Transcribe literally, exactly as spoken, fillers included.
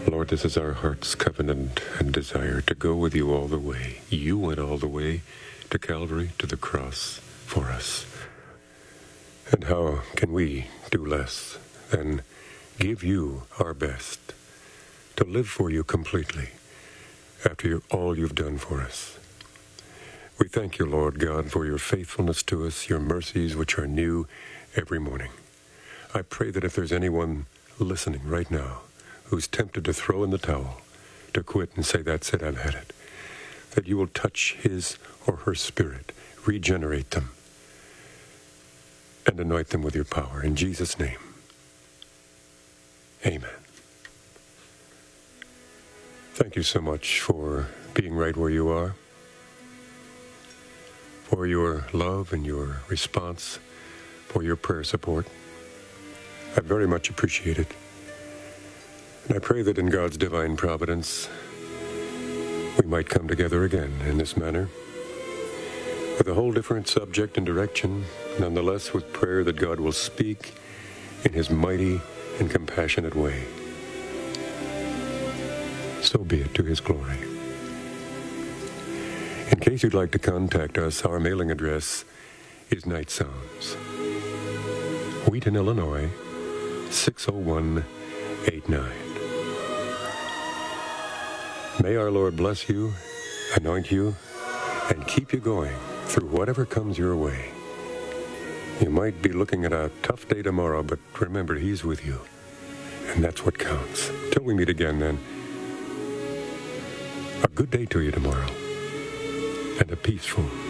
Lord, this is our heart's covenant and desire to go with you all the way. You went all the way to Calvary, to the cross for us. And how can we do less than give you our best, to live for you completely after you, all you've done for us? We thank you, Lord God, for your faithfulness to us, your mercies which are new every morning. I pray that if there's anyone listening right now who's tempted to throw in the towel, to quit and say, that's it, I've had it, that you will touch his or her spirit, regenerate them, and anoint them with your power. In Jesus' name, amen. Thank you so much for being right where you are, for your love and your response, for your prayer support. I very much appreciate it. And I pray that in God's divine providence, we might come together again in this manner, with a whole different subject and direction, nonetheless with prayer that God will speak in his mighty and compassionate way. So be it, to his glory. In case you'd like to contact us, our mailing address is Night Sounds, Wheaton, Illinois, six oh one eight nine. May our Lord bless you, anoint you, and keep you going through whatever comes your way. You might be looking at a tough day tomorrow, but remember, he's with you, and that's what counts. Till we meet again, then, a good day to you tomorrow, and a peaceful